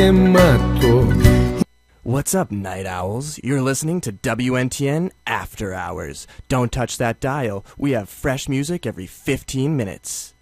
What's up, night owls? You're listening to WNTN After Hours. Don't touch that dial. We have fresh music every 15 minutes.